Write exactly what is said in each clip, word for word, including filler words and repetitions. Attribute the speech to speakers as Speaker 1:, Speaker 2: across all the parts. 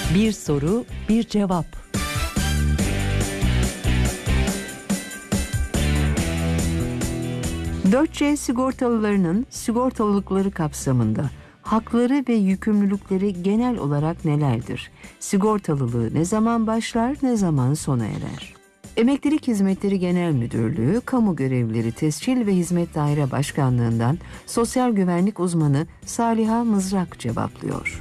Speaker 1: Bir soru, bir cevap. dört C sigortalılarının sigortalılıkları kapsamında hakları ve yükümlülükleri genel olarak nelerdir? Sigortalılığı ne zaman başlar, ne zaman sona erer? Emeklilik Hizmetleri Genel Müdürlüğü, Kamu Görevlileri Tescil ve Hizmet Daire Başkanlığı'ndan sosyal güvenlik uzmanı Saliha Mızrak cevaplıyor.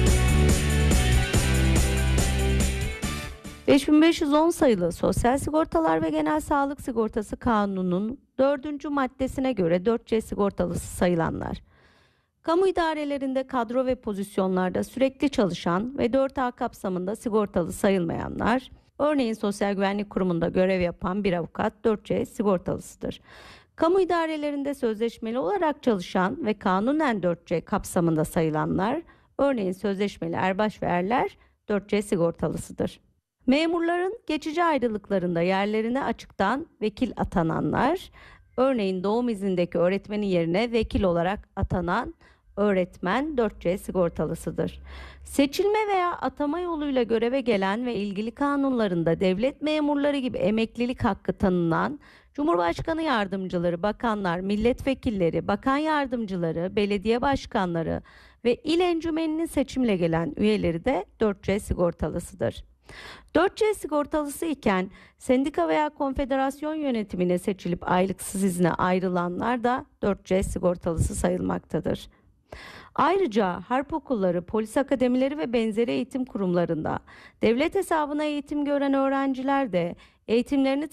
Speaker 2: beş bin beş yüz on sayılı Sosyal Sigortalar ve Genel Sağlık Sigortası Kanunu'nun dördüncü maddesine göre dört C sigortalısı sayılanlar: kamu idarelerinde kadro ve pozisyonlarda sürekli çalışan ve dört A kapsamında sigortalı sayılmayanlar, örneğin Sosyal Güvenlik Kurumu'nda görev yapan bir avukat dört C sigortalısıdır. Kamu idarelerinde sözleşmeli olarak çalışan ve kanunen dört C kapsamında sayılanlar, örneğin sözleşmeli erbaş ve erler dört C sigortalısıdır. Memurların geçici ayrılıklarında yerlerine açıktan vekil atananlar, örneğin doğum iznindeki öğretmenin yerine vekil olarak atanan öğretmen dört C sigortalısıdır. Seçilme veya atama yoluyla göreve gelen ve ilgili kanunlarında devlet memurları gibi emeklilik hakkı tanınan Cumhurbaşkanı yardımcıları, bakanlar, milletvekilleri, bakan yardımcıları, belediye başkanları ve il encümeninin seçimle gelen üyeleri de dört C sigortalısıdır. dört C sigortalısı iken sendika veya konfederasyon yönetimine seçilip aylıksız izne ayrılanlar da dört C sigortalısı sayılmaktadır. Ayrıca harp okulları, polis akademileri ve benzeri eğitim kurumlarında devlet hesabına eğitim gören öğrenciler de eğitimlerini